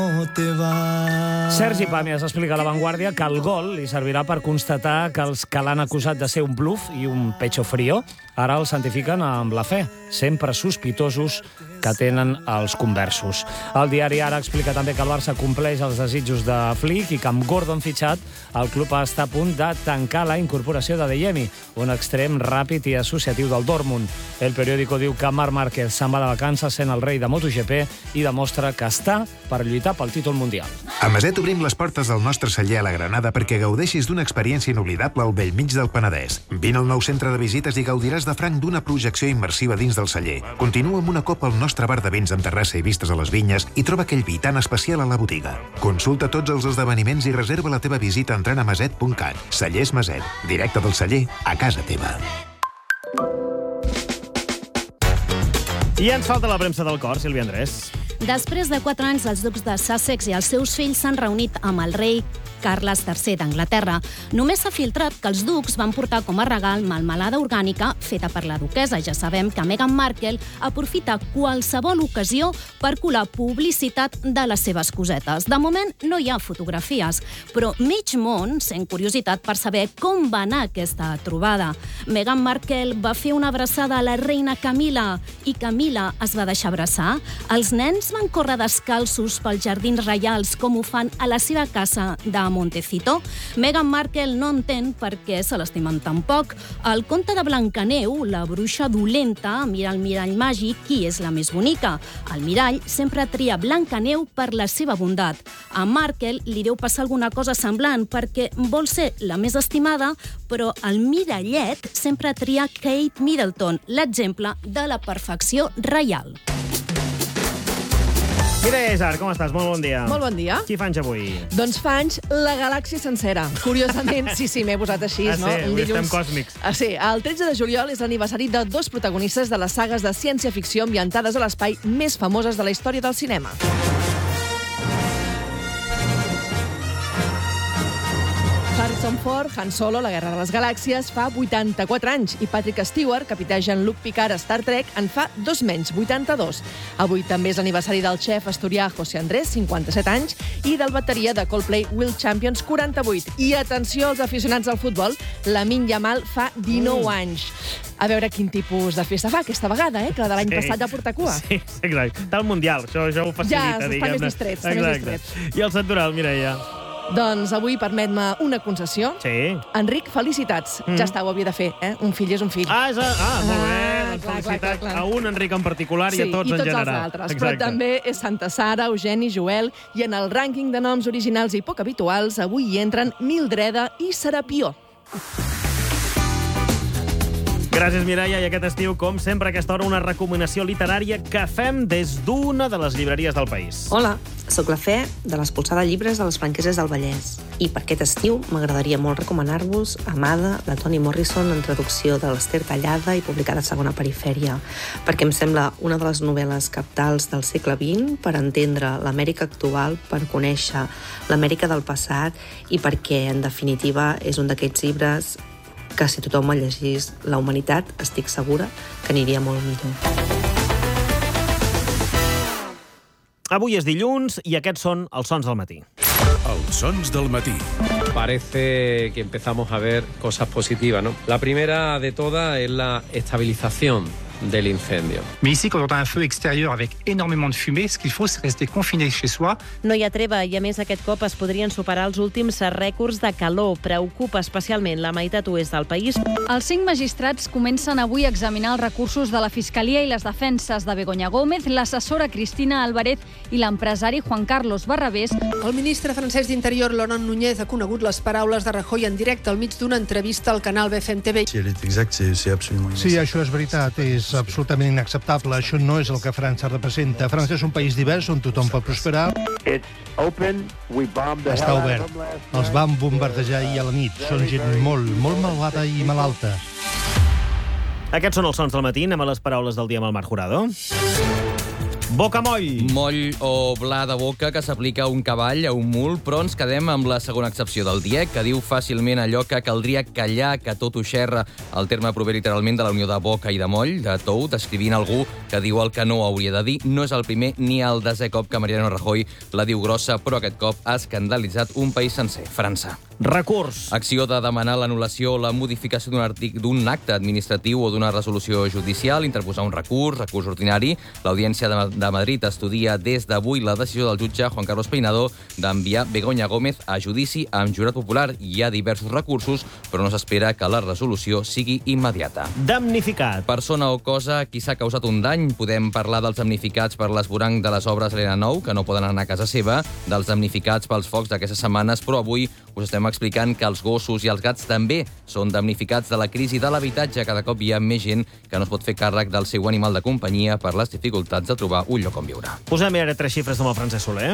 Sergi Pàmies explica a La Vanguardia que el gol li servirà per constatar que els que l'han acusat de ser un bluff i un pecho frío ara el santifiquen amb la fe, sempre sospitosos que tenen els conversos. El diari Ara explica també que el Barça compleix els desitjos de Flick i que amb Gordon fitxat el club està a punt de tancar la incorporació de Adeyemi, un extrem ràpid i associatiu del Dortmund. El periòdico diu que Marc Márquez se'n va de vacances sent el rei de MotoGP i demostra que està per lluitar pel títol mundial. A Maset obrim les portes del nostre celler a la Granada perquè gaudeixis d'una experiència inoblidable al bell mig del Penedès. Vine al nou centre de visites i gaudiràs de franc d'una projecció immersiva dins del celler. Continua amb una copa al nostre bar de vins amb terrassa i vistes a les vinyes i troba aquell vi tan especial a la botiga. Consulta tots els esdeveniments i reserva la teva visita entrant a maset.cat. Cellers Maset, directe del celler a casa teva. I ens falta la premsa del cor, Sílvia Andrés. Després de 4 anys, els ducs de Sussex i els seus fills s'han reunit amb el rei Carles III d'Anglaterra. Només s'ha filtrat que els ducs van portar com a regal melmelada orgànica feta per la duquesa. Ja sabem que Meghan Markle aprofita qualsevol ocasió per colar publicitat de les seves cosetes. De moment no hi ha fotografies, però mig món sent curiositat per saber com va anar aquesta trobada. Meghan Markle va fer una abraçada a la reina Camilla i Camilla es va deixar abraçar. Els nens van córrer descalços pels jardins reials com ho fan a la seva casa de Montecito. Meghan Markle no entén per què se l'estimen tan poc. El conte de Blancaneu, la bruixa dolenta, mira el mirall màgic qui és la més bonica. El mirall sempre tria Blancaneu per la seva bondat. A Markle li deu passar alguna cosa semblant perquè vol ser la més estimada, però el mirallet sempre tria Kate Middleton, l'exemple de la perfecció reial. Mireia Isart, com estàs? Molt bon dia. Molt bon dia. Qui fa anys avui? Doncs fa anys la galàxia sencera. Curiosament, sí, m'he posat així, no? Sí, avui estem còsmics. Sí, el 13 de juliol és l'aniversari de 2 protagonistes de les sagues de ciència-ficció ambientades a l'espai més famoses de la història del cinema. Harrison Ford, Han Solo, La guerra de les galàxies, fa 84 anys, i Patrick Stewart, capità Jean-Luc Picard a Star Trek, en fa 2 menys, 82. Avui també és l'aniversari del xef asturià José Andrés, 57 anys, i del bateria de Coldplay Will Champions, 48. I atenció als aficionats al futbol, Lamine Yamal fa 19 anys. A veure quin tipus de festa fa aquesta vegada, que la de l'any passat ja porta cua. Sí, exacte. Tal mundial, això ho facilita, ja, diguem-ne. Ja, està més distret. I el santoral, Mireia? Doncs avui permet-me una concessió. Sí. Enric, felicitats. Ja està, ho havia de fer, Un fill és un fill. Molt bé. Doncs felicitats a un Enric en particular i a tots en general. Sí, i tots els altres. Però també és Santa Sara, Eugeni, Joel, i en el rànquing de noms originals i poc habituals avui hi entren Mildreda i Serapió. Gràcies, Mireia. I aquest estiu, com sempre, a aquesta hora, una recomanació literària que fem des d'una de les llibreries del país. Hola, sóc la Fe, de l'Espolsada Llibres de les Franqueses del Vallès. I per aquest estiu m'agradaria molt recomanar-vos Amada, de Toni Morrison, en traducció de l'Ester Tallada i publicada a Segona Perifèria, perquè em sembla una de les novel·les cabdals del segle XX per entendre l'Amèrica actual, per conèixer l'Amèrica del passat i perquè, en definitiva, és un d'aquests llibres que si tothom el llegís la humanitat, estic segura que aniria molt millor. Avui és dilluns i aquests són els sons del matí. Els sons del matí. Parece que empezamos a ver cosas positivas, ¿no? La primera de todas es la estabilización del incendio. Mais ici, quand on a un feu extérieur avec énormément de fumée, ce qu'il faut, c'est rester confiné chez soi. No hi ha treva i, a més, aquest cop es podrien superar els últims rècords de calor. Preocupa especialment la meitat oest del país. Els 5 magistrats comencen avui a examinar els recursos de la Fiscalia i les defenses de Begoña Gómez, l'assessora Cristina Álvarez i l'empresari Juan Carlos Barrabés. El ministre francès d'Interior, Laurent Núñez, ha conegut les paraules de Rajoy en directe al mig d'una entrevista al canal BFM TV. Si elle est exacte, c'est absolument sí, això és veritat, és absolutament inacceptable. Això no és el que França representa. França és un país divers on tothom pot prosperar. Està obert. Els vam bombardejar ahir a la nit. Són gent molt malvada i malalta. Aquests són els sons del matí. Anem a les paraules del dia amb el Marc Jurado. Bocamoll. Moll o bla de boca que s'aplica a un cavall, a un mul, però ens quedem amb la segona accepció del DIEC, que diu fàcilment allò que caldria callar, que tot ho xerra. El terme prové literalment de la unió de boca i de moll, de tou, descrivint algú que diu el que no hauria de dir. No és el primer ni el desè cop que Mariano Rajoy la diu grossa, però aquest cop ha escandalitzat un país sencer, França. Recurs. Acció de demanar l'anul·lació o la modificació d'un acte administratiu o d'una resolució judicial, interposar un recurs ordinari. L'Audiència de Madrid estudia des d'avui la decisió del jutge Juan Carlos Peinado d'enviar Begoña Gómez a judici amb jurat popular. Hi ha diversos recursos, però no s'espera que la resolució sigui immediata. Damnificat. Persona o cosa a qui s'ha causat un dany. Podem parlar dels damnificats per l'esvoranc de les obres Elena Nou, que no poden anar a casa seva, dels damnificats pels focs d'aquestes setmanes, però avui us estem explicant que els gossos i els gats també són damnificats de la crisi de l'habitatge. Cada cop hi ha més gent que no es pot fer càrrec del seu animal de companyia per les dificultats de trobar un lloc on viure. Posem ara 3 xifres amb el Francesc Soler.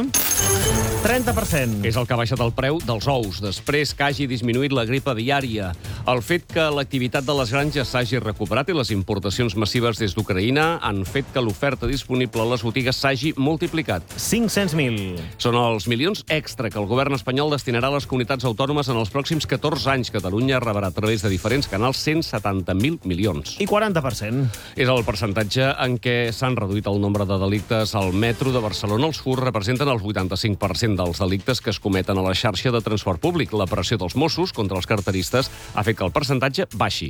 30%. És el que ha baixat el preu dels ous, després que hagi disminuït la gripa diària. El fet que l'activitat de les granges s'hagi recuperat i les importacions massives des d'Ucraïna han fet que l'oferta disponible a les botigues s'hagi multiplicat. 500.000. Són els milions extra que el govern espanyol destinarà a les comunitats autònomes en els pròxims 14 anys. Catalunya rebrà a través de diferents canals 170.000 milions. I 40%. És el percentatge en què s'han reduït el nombre de delictes al metro de Barcelona. Els furts representen el 85% dels delictes que es cometen a la xarxa de transport públic. La pressió dels Mossos contra els carteristes ha fet que el percentatge baixi.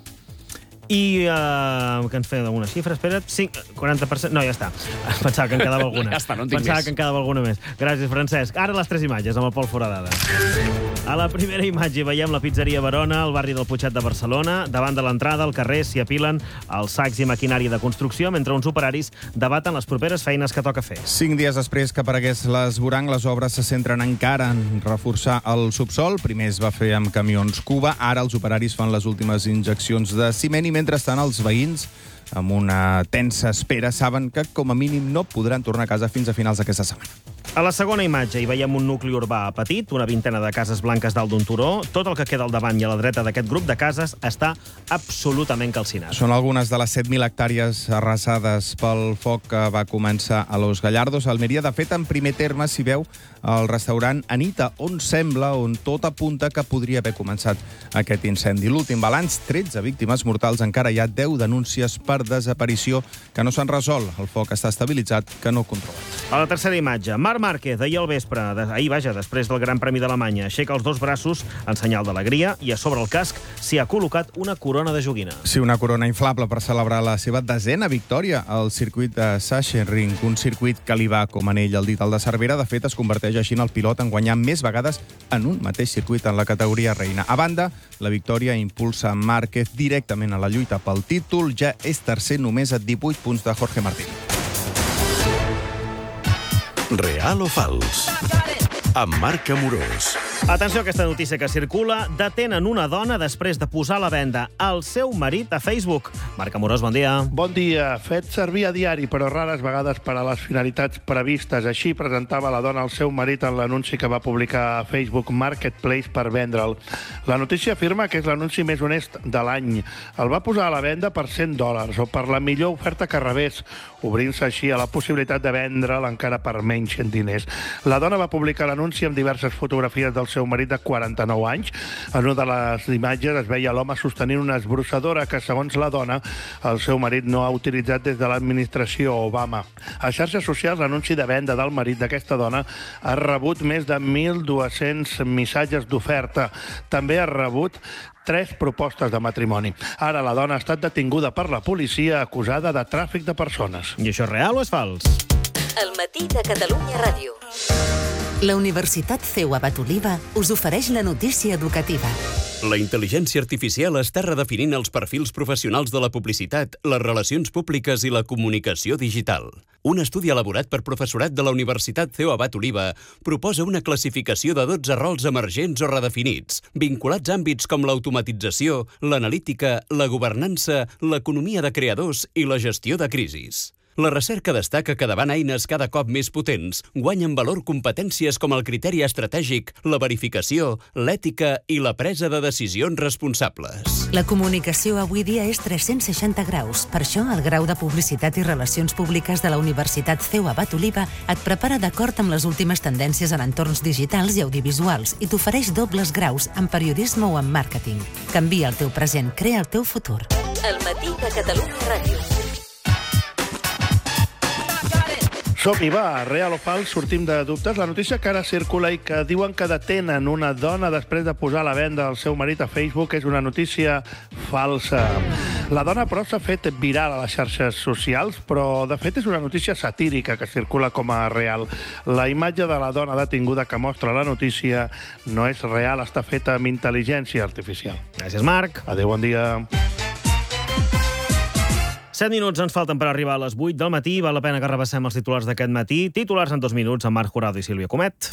I que ens feia alguna xifra, espera't, 40%... No, ja està. Pensava que en quedava alguna. Ja està, no en tinc Pensava més. que en quedava alguna més. Gràcies, Francesc. Ara les 3 imatges, amb el Pol Foradada. A la primera imatge veiem la pizzeria Verona, al barri del Putxet de Barcelona. Davant de l'entrada, al carrer, s'hi apilen els sacs i maquinària de construcció, mentre uns operaris debaten les properes feines que toca fer. 5 dies després que aparegués l'esvoranc, les obres se centren encara en reforçar el subsol. Primer es va fer amb camions Cuba, ara els operaris fan les últimes injeccions de ciment i mentrestant els veïns, amb una tensa espera, saben que com a mínim no podran tornar a casa fins a finals d'aquesta setmana. A la segona imatge hi veiem un nucli urbà petit, una vintena de cases blanques dalt d'un turó. Tot el que queda al davant i a la dreta d'aquest grup de cases està absolutament calcinat. Són algunes de les 7.000 hectàrees arrasades pel foc que va començar a Los Gallardos, a Almeria. De fet, en primer terme s'hi veu el restaurant Anita, on tot apunta que podria haver començat aquest incendi. L'últim balanç, 13 víctimes mortals, encara hi ha 10 denúncies per desaparició que no s'han resolt. El foc està estabilitzat, que no controlat. A la tercera imatge, Marc Márquez, ahir al vespre, després del Gran Premi d'Alemanya, aixeca els 2 braços en senyal d'alegria i a sobre el casc s'hi ha col·locat una corona de joguina. Sí, una corona inflable per celebrar la seva 10a victòria al circuit de Sachsenring, un circuit que li va com anell al dit al de Cervera. De fet, es converteix així en el pilot en guanyar més vegades en un mateix circuit en la categoria reina. A banda, la victòria impulsa Márquez directament a la lluita pel títol. Ja és tercer només a 18 punts de Jorge Martín. Real o fals? Amb Marc Amorós. Atenció a aquesta notícia que circula. Detenen una dona després de posar a la venda el seu marit a Facebook. Marc Amorós, bon dia. Bon dia. Fet servir a diari, però rares vegades per a les finalitats previstes. Així presentava la dona al seu marit en l'anunci que va publicar a Facebook Marketplace per vendre'l. La notícia afirma que és l'anunci més honest de l'any. El va posar a la venda per $100 o per la millor oferta que rebés, obrint-se així a la possibilitat de vendre'l encara per menys diners. La dona va publicar l'anunci amb diverses fotografies del seu marit de 49 anys. En una de les imatges es veia l'home sostenint una esbrossadora que, segons la dona, el seu marit no ha utilitzat des de l'administració Obama. A xarxes socials, l'anunci de venda del marit d'aquesta dona ha rebut més de 1.200 missatges d'oferta. També ha rebut 3 propostes de matrimoni. Ara la dona ha estat detinguda per la policia acusada de tràfic de persones. I això és real o és fals? El matí de Catalunya Ràdio. La Universitat CEU Abat Oliva us ofereix la notícia educativa. La intel·ligència artificial està redefinint els perfils professionals de la publicitat, les relacions públiques i la comunicació digital. Un estudi elaborat per professorat de la Universitat CEU Abat Oliva proposa una classificació de 12 rols emergents o redefinits, vinculats a àmbits com l'automatització, l'analítica, la governança, l'economia de creadors i la gestió de crisis. La recerca destaca que davant eines cada cop més potents guanyen valor competències com el criteri estratègic, la verificació, l'ètica i la presa de decisions responsables. La comunicació avui dia és 360 graus. Per això, el grau de Publicitat i Relacions Públiques de la Universitat CEU Abat Oliva et prepara d'acord amb les últimes tendències en entorns digitals i audiovisuals i t'ofereix dobles graus en periodisme o en màrqueting. Canvia el teu present, crea el teu futur. El matí de Catalunya Ràdio. Som-hi, va, real o fals, sortim de dubtes. La notícia que ara circula i que diuen que detenen una dona després de posar a la venda el seu marit a Facebook és una notícia falsa. La dona, però, s'ha fet viral a les xarxes socials, però, de fet, és una notícia satírica que circula com a real. La imatge de la dona detinguda que mostra la notícia no és real, està feta amb intel·ligència artificial. Gràcies, Marc. Adéu, bon dia. 7 minuts ens falten per arribar a les 8 del matí. Val la pena que repassem els titulars d'aquest matí. Titulars en 2 minuts amb Marc Jurado i Sílvia Comet.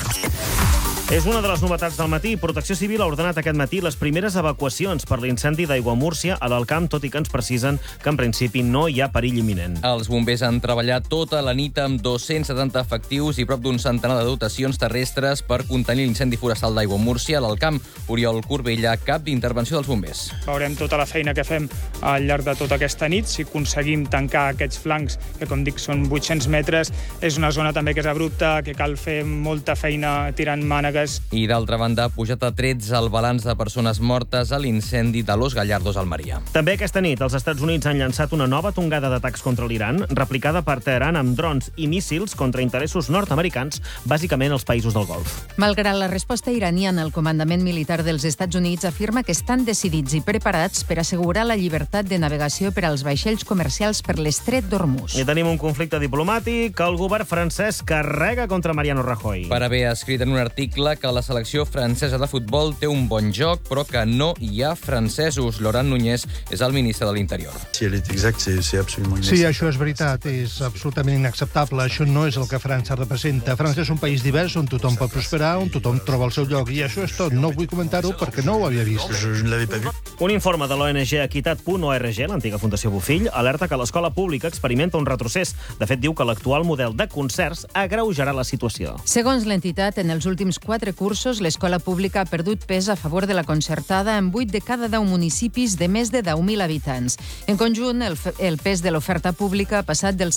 És una de les novetats del matí. Protecció Civil ha ordenat aquest matí les primeres evacuacions per l'incendi d'Aiguamúrcia a l'Alcamp, tot i que ens precisen que en principi no hi ha perill imminent. Els bombers han treballat tota la nit amb 270 efectius i prop d'un centenar de dotacions terrestres per contenir l'incendi forestal d'Aiguamúrcia a l'Alcamp. Oriol Corbella, cap d'intervenció dels bombers. Veurem tota la feina que fem al llarg de tota aquesta nit. Si aconseguim tancar aquests flancs, que com dic són 800 metres, és una zona també que és abrupta, que cal fer molta feina tirant mànegues. I d'altra banda, ha pujat a 13 el balanç de persones mortes a l'incendi de Los Gallardos, Almeria. També aquesta nit els Estats Units han llançat una nova tongada d'atacs contra l'Iran, replicada per Teheran amb drons i míssils contra interessos nord-americans, bàsicament els països del Golf. Malgrat la resposta iraniana, el comandament militar dels Estats Units afirma que estan decidits i preparats per assegurar la llibertat de navegació per als vaixells comercials per l'estret d'Hormuz. I tenim un conflicte diplomàtic que el govern francès carrega contra Mariano Rajoy. Per haver escrit en un article que la selecció francesa de futbol té un bon joc, però que no hi ha francesos. Laurent Núñez és el ministre de l'Interior. Si elle est exacte, c'est absolument Sí, això és veritat, és absolutament inacceptable. Això no és el que França representa. França és un país divers on tothom pot prosperar, on tothom troba el seu lloc. I això és tot. No vull comentar-ho perquè no ho havia vist. Je ne l'avais pas vu. Un informe de l'ONG Equitat.org, l'antiga Fundació Bofill, alerta que l'escola pública experimenta un retrocés. De fet, diu que l'actual model de concerts agreujarà la situació. Segons l'entitat, en els últims 4 cursos, l'escola pública ha perdut pes a favor de la concertada en 8 de cada 10 municipis de més de 10.000 habitants. En conjunt, el pes de l'oferta pública ha passat del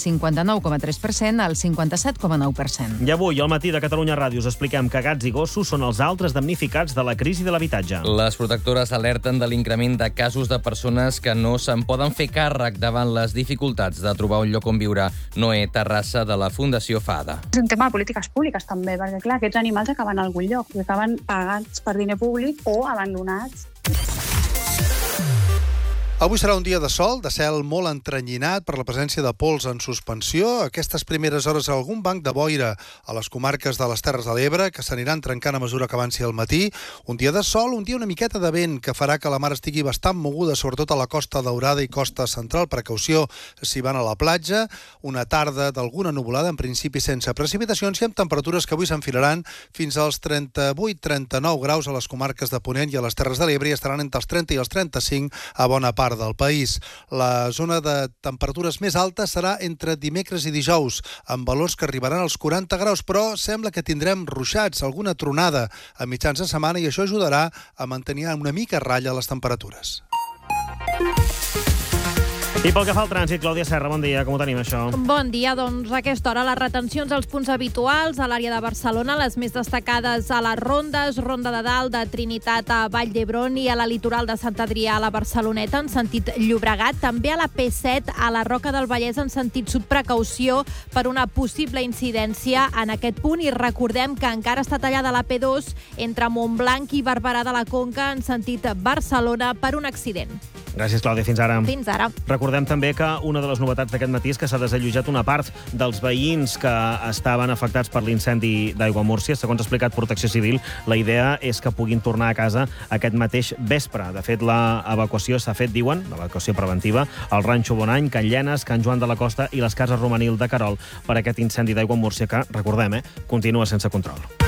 59,3% al 57,9%. I avui, al matí de Catalunya Ràdio, us expliquem que gats i gossos són els altres damnificats de la crisi de l'habitatge. Les protectores alerten de l'increment de casos de persones que no se'n poden fer càrrec davant les dificultats de trobar un lloc on viure. Noé Terrassa, de la Fundació FADA. És un tema de polítiques públiques, també, perquè, clar, aquests animals acaben a algun lloc, i acaben pagats per diner públic o abandonats. Avui serà un dia de sol, de cel molt entrenyinat per la presència de pols en suspensió. Aquestes primeres hores algun banc de boira a les comarques de les Terres de l'Ebre, que s'aniran trencant a mesura que avanci el matí. Un dia de sol, un dia una miqueta de vent, que farà que la mar estigui bastant moguda, sobretot a la Costa Daurada i Costa Central. Precaució si van a la platja. Una tarda d'alguna nuvolada, en principi sense precipitacions, i amb temperatures que avui s'enfilaran fins als 38-39 graus a les comarques de Ponent i a les Terres de l'Ebre, i estaran entre els 30 i els 35 a bona part del país. La zona de temperatures més altes serà entre dimecres i dijous, amb valors que arribaran als 40 graus, però sembla que tindrem ruixats, alguna tronada a mitjans de setmana, i això ajudarà a mantenir una mica a ratlla les temperatures. I pel que fa al trànsit, Clàudia Serra, bon dia, com ho tenim, això? Bon dia, doncs a aquesta hora les retencions als punts habituals a l'àrea de Barcelona, les més destacades a les rondes, Ronda de Dalt, de Trinitat a Vall d'Hebron i a la litoral de Sant Adrià a la Barceloneta en sentit Llobregat, també a la P7 a la Roca del Vallès en sentit sud, precaució per una possible incidència en aquest punt, i recordem que encara està tallada la P2 entre Montblanc i Barberà de la Conca en sentit Barcelona per un accident. Gràcies, Clàudia. Fins ara. Fins ara. Recordem també que una de les novetats d'aquest matí és que s'ha desallotjat una part dels veïns que estaven afectats per l'incendi d'Aiguamúrcia. Segons ha explicat Protecció Civil, la idea és que puguin tornar a casa aquest mateix vespre. De fet, l'evacuació s'ha fet, diuen, l'evacuació preventiva, al Ranxo Bonany, Can Llenes, Can Joan de la Costa i les cases Romanil de Querol per aquest incendi d'Aiguamúrcia que, recordem, continua sense control.